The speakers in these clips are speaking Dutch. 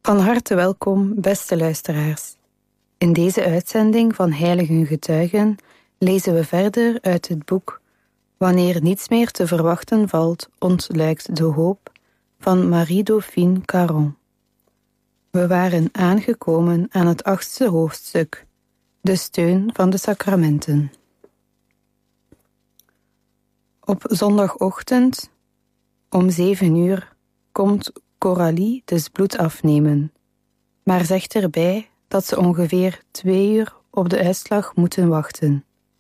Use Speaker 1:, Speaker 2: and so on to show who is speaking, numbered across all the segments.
Speaker 1: Van harte welkom, beste luisteraars. In deze uitzending van Heiligen Getuigen lezen we verder uit het boek Wanneer niets meer te verwachten valt, ontluikt de hoop van Marie-Dauphine Caron. We waren aangekomen aan het 8e hoofdstuk, de steun van de sacramenten. Op zondagochtend om 7 uur komt Coralie dus bloed afnemen, maar zegt erbij dat ze ongeveer 2 uur op de uitslag moeten wachten.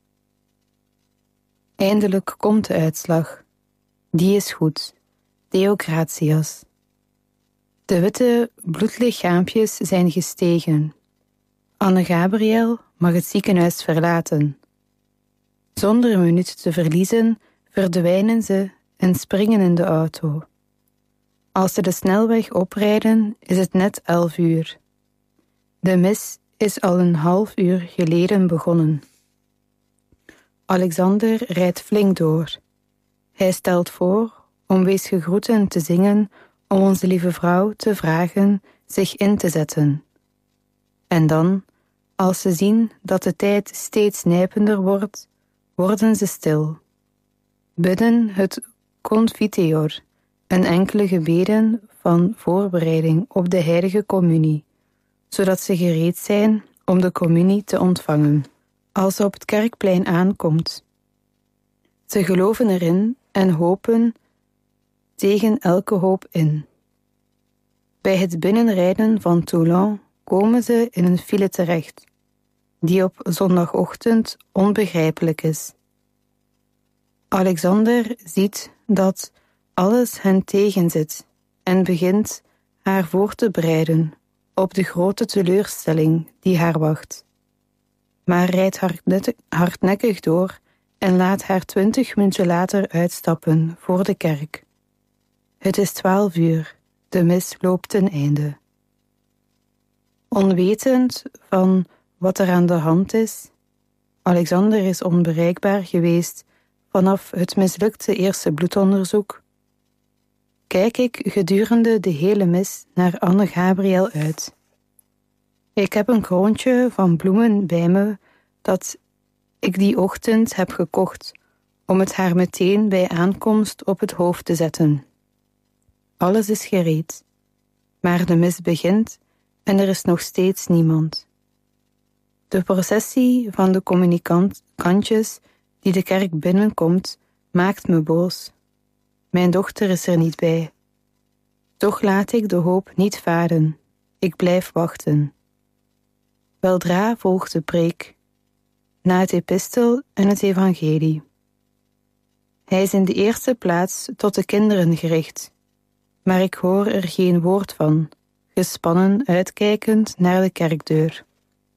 Speaker 1: Eindelijk komt de uitslag. Die is goed. Deo gratias. De witte bloedlichaampjes zijn gestegen. Anne-Gabriel mag het ziekenhuis verlaten. Zonder een minuut te verliezen verdwijnen ze en springen in de auto. Als ze de snelweg oprijden, is het net 11 uur. De mis is al een half uur geleden begonnen. Alexander rijdt flink door. Hij stelt voor om Wees gegroeten te zingen om onze lieve vrouw te vragen zich in te zetten. En dan, als ze zien dat de tijd steeds nijpender wordt, worden ze stil. Bidden het Confiteor en enkele gebeden van voorbereiding op de heilige communie, zodat ze gereed zijn om de communie te ontvangen als ze op het kerkplein aankomt. Ze geloven erin en hopen tegen elke hoop in. Bij het binnenrijden van Toulon komen ze in een file terecht, die op zondagochtend onbegrijpelijk is. Alexander ziet dat alles hen tegenzit en begint haar voor te bereiden op de grote teleurstelling die haar wacht. Maar rijdt hardnekkig door en laat haar 20 minuten later uitstappen voor de kerk. Het is 12 uur, de mis loopt ten einde. Onwetend van wat er aan de hand is, Alexander is onbereikbaar geweest vanaf het mislukte eerste bloedonderzoek, kijk ik gedurende de hele mis naar Anne-Gabriel uit. Ik heb een kroontje van bloemen bij me dat ik die ochtend heb gekocht om het haar meteen bij aankomst op het hoofd te zetten. Alles is gereed, maar de mis begint en er is nog steeds niemand. De processie van de communicantjes die de kerk binnenkomt maakt me boos. Mijn dochter is er niet bij. Toch laat ik de hoop niet varen. Ik blijf wachten. Weldra volgt de preek, na het epistel en het evangelie. Hij is in de eerste plaats tot de kinderen gericht, maar ik hoor er geen woord van, gespannen uitkijkend naar de kerkdeur.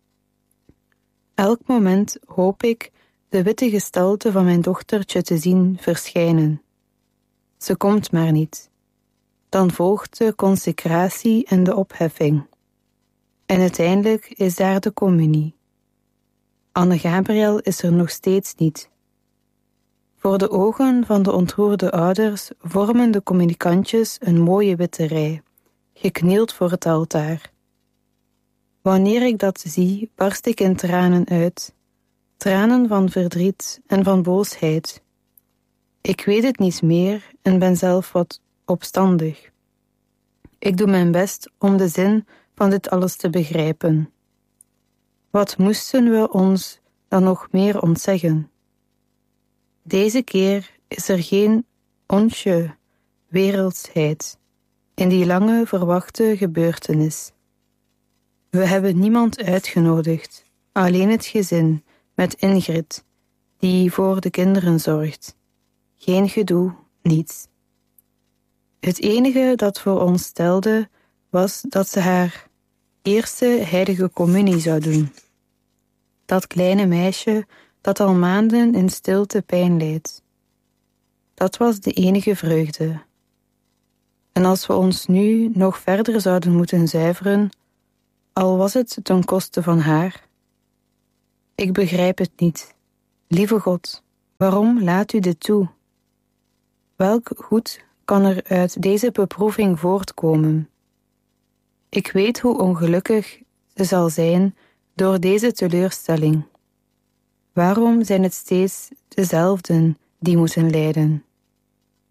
Speaker 1: Elk moment hoop ik de witte gestalte van mijn dochtertje te zien verschijnen. Ze komt maar niet. Dan volgt de consecratie en de opheffing. En uiteindelijk is daar de communie. Anne-Gabriel is er nog steeds niet. Voor de ogen van de ontroerde ouders vormen de communicantjes een mooie witte rij, geknield voor het altaar. Wanneer ik dat zie, barst ik in tranen uit, tranen van verdriet en van boosheid. Ik weet het niet meer en ben zelf wat opstandig. Ik doe mijn best om de zin van dit alles te begrijpen. Wat moesten we ons dan nog meer ontzeggen? Deze keer is er geen onsje wereldsheid in die lange verwachte gebeurtenis. We hebben niemand uitgenodigd, alleen het gezin met Ingrid, die voor de kinderen zorgt. Geen gedoe, niets. Het enige dat voor ons stelde, was dat ze haar eerste heilige communie zou doen. Dat kleine meisje dat al maanden in stilte pijn leed. Dat was de enige vreugde. En als we ons nu nog verder zouden moeten zuiveren, al was het ten koste van haar. Ik begrijp het niet. Lieve God, waarom laat u dit toe? Welk goed kan er uit deze beproeving voortkomen? Ik weet hoe ongelukkig ze zal zijn door deze teleurstelling. Waarom zijn het steeds dezelfden die moeten lijden?